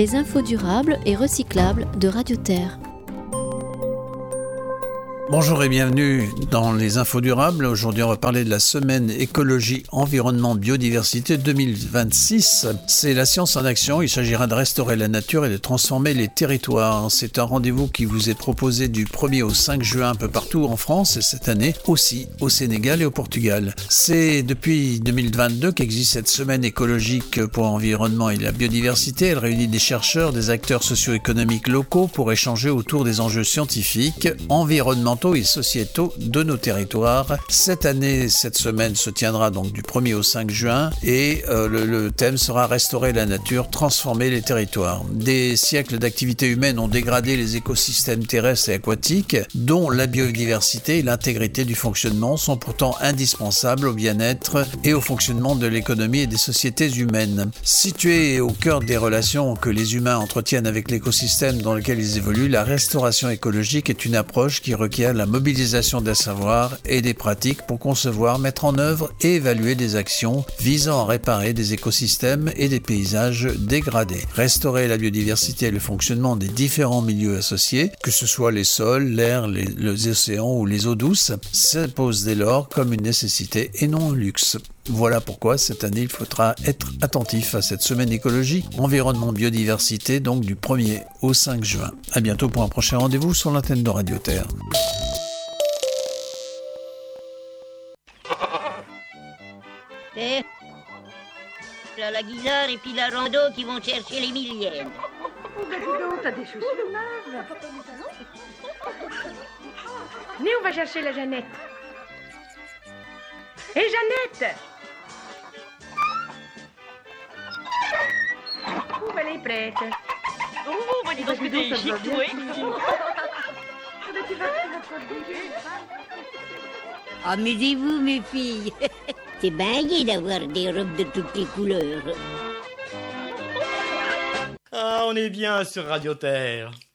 les infos durables et recyclables de Radio Terre. Bonjour et bienvenue dans les infos durables. Aujourd'hui, on va parler de la semaine écologie, environnement, biodiversité 2026. C'est la science en action. Il s'agira de restaurer la nature et de transformer les territoires. C'est un rendez-vous qui vous est proposé du 1er au 5 juin un peu partout en France et cette année aussi au Sénégal et au Portugal. C'est depuis 2022 qu'existe cette semaine écologique pour l'environnement et la biodiversité. Elle réunit des chercheurs, des acteurs socio-économiques locaux pour échanger autour des enjeux scientifiques, environnementaux et sociétaux de nos territoires. Cette année, cette semaine se tiendra donc du 1er au 5 juin et le thème sera restaurer la nature, transformer les territoires. Des siècles d'activités humaines ont dégradé les écosystèmes terrestres et aquatiques, dont la biodiversité et l'intégrité du fonctionnement sont pourtant indispensables au bien-être et au fonctionnement de l'économie et des sociétés humaines. Située au cœur des relations que les humains entretiennent avec l'écosystème dans lequel ils évoluent, la restauration écologique est une approche qui requiert la mobilisation des savoirs et des pratiques pour concevoir, mettre en œuvre et évaluer des actions visant à réparer des écosystèmes et des paysages dégradés. Restaurer la biodiversité et le fonctionnement des différents milieux associés, que ce soit les sols, l'air, les océans ou les eaux douces, s'impose dès lors comme une nécessité et non un luxe. Voilà pourquoi cette année il faudra être attentif à cette semaine écologie, environnement, biodiversité, donc du 1er au 5 juin. À bientôt pour un prochain rendez-vous sur l'antenne de Radio Terre. La guisard et puis la rando qui vont chercher les millièmes. Oh, bah dis donc, t'as des chaussures neuves. Mais on va chercher la Jeannette. Hé, Jeannette! Oh, elle est prête. Oh, bah dis donc, que t'es chic, toi. Tu vas te bouger. Amusez-vous, mes filles. C'est bien gai d'avoir des robes de toutes les couleurs. Ah, on est bien sur Radio Terre.